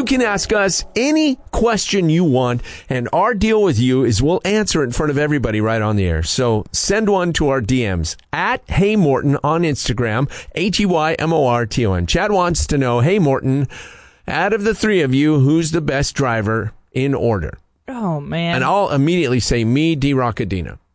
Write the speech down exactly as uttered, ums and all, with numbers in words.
can ask us any question you want, and our deal with you is we'll answer it in front of everybody right on the air. So send one to our D Ms at Hey Morton on Instagram, H E Y M O R T O N. Chad wants to know, hey Morton, out of the three of you, who's the best driver in order? Oh, man. And I'll immediately say me, D-Rock, Adina.